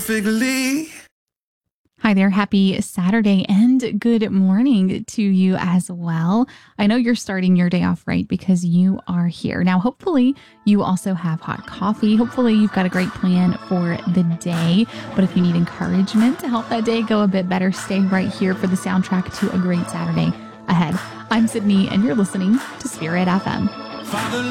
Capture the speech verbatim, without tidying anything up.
Figly. Hi there. Happy Saturday and good morning to you as well. I know you're starting your day off right because you are here. Now, hopefully you also have hot coffee. Hopefully you've got a great plan for the day. But if you need encouragement to help that day go a bit better, stay right here for the soundtrack to a great Saturday ahead. I'm Sydney and you're listening to Spirit F M. Father